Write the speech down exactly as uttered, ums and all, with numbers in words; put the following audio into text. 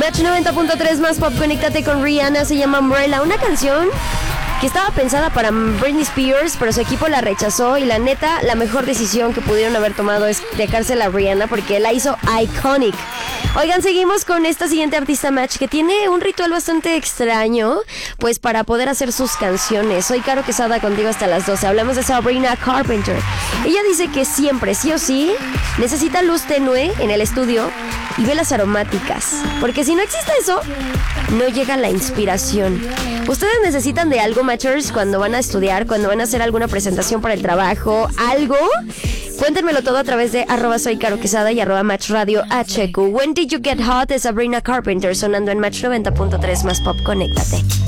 Match noventa punto tres más pop, conéctate con Rihanna, se llama Umbrella, una canción que estaba pensada para Britney Spears, pero su equipo la rechazó y la neta, la mejor decisión que pudieron haber tomado es dejársela a Rihanna porque la hizo iconic. Oigan, seguimos con esta siguiente artista Match que tiene un ritual bastante extraño, pues para poder hacer sus canciones. Soy Caro Quesada contigo hasta las doce. Hablamos de Sabrina Carpenter. Ella dice que siempre, sí o sí, necesita luz tenue en el estudio y velas aromáticas, porque si no existe eso, no llega la inspiración. ¿Ustedes necesitan de algo, Matchers, cuando van a estudiar, cuando van a hacer alguna presentación para el trabajo, algo? Cuéntenmelo todo a través de arroba soy Caro Quesada y arroba Match Radio H Q. When Did You Get Hot de Sabrina Carpenter sonando en Match noventa punto tres más pop, conéctate.